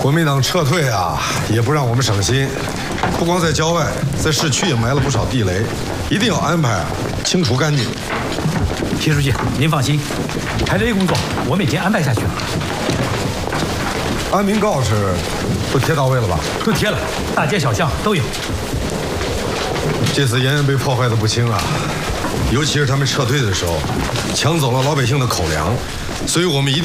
国民党撤退啊，也不让我们省心，不光在郊外，在市区也埋了不少地雷，一定要安排清除干净。 皮书记，您放心，排雷工作我们已经安排下去了。 安民告示都贴到位了吧？ 都贴了，大街小巷都有。 这次延安被破坏的不轻啊，尤其是他们撤退的时候，抢走了老百姓的口粮，所以我们一定